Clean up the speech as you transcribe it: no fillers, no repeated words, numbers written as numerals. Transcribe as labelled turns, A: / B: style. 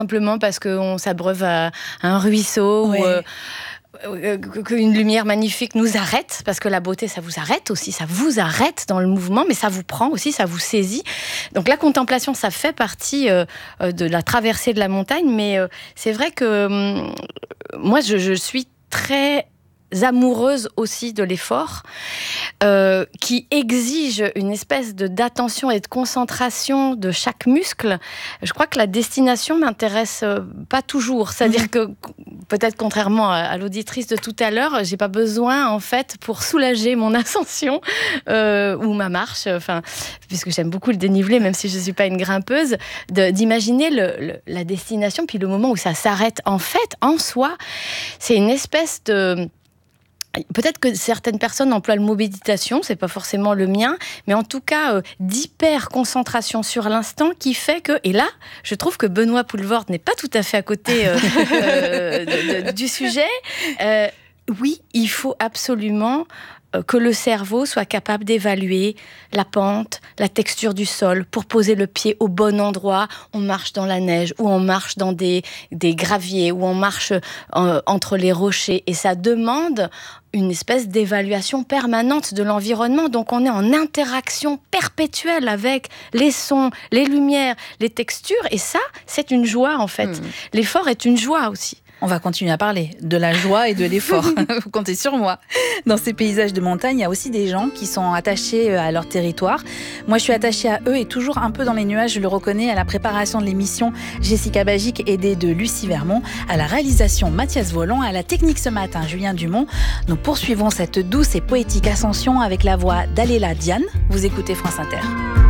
A: simplement parce qu'on s'abreuve à un ruisseau ou qu'une lumière magnifique nous arrête, parce que la beauté, ça vous arrête aussi, ça vous arrête dans le mouvement, mais ça vous prend aussi, ça vous saisit. Donc la contemplation, ça fait partie de la traversée de la montagne, mais c'est vrai que moi, je suis très amoureuse aussi de l'effort, qui exige une espèce d'attention et de concentration de chaque muscle. Je crois que la destination m'intéresse pas toujours. C'est-à-dire que, peut-être contrairement à l'auditrice de tout à l'heure, j'ai pas besoin, en fait, pour soulager mon ascension ou ma marche, puisque j'aime beaucoup le dénivelé, même si je suis pas une grimpeuse, d'imaginer la destination, puis le moment où ça s'arrête. En fait, en soi, c'est une espèce de... Peut-être que certaines personnes emploient le mot méditation, c'est pas forcément le mien, mais en tout cas d'hyper concentration sur l'instant qui fait que, et là, je trouve que Benoît Poelvoorde n'est pas tout à fait à côté du sujet. Oui, il faut absolument que le cerveau soit capable d'évaluer la pente, la texture du sol, pour poser le pied au bon endroit. On marche dans la neige, ou on marche dans des graviers, ou on marche entre les rochers. Et ça demande une espèce d'évaluation permanente de l'environnement. Donc on est en interaction perpétuelle avec les sons, les lumières, les textures. Et ça, c'est une joie en fait. L'effort est une joie aussi.
B: On va continuer à parler de la joie et de l'effort. Vous comptez sur moi. Dans ces paysages de montagne, il y a aussi des gens qui sont attachés à leur territoire. Moi, je suis attachée à eux et toujours un peu dans les nuages, je le reconnais, à la préparation de l'émission. Jessica Bagic, aidée de Lucie Vermont, à la réalisation Mathias Volant, à la technique ce matin, Julien Dumont. Nous poursuivons cette douce et poétique ascension avec la voix d'Aléla Diane. Vous écoutez France Inter.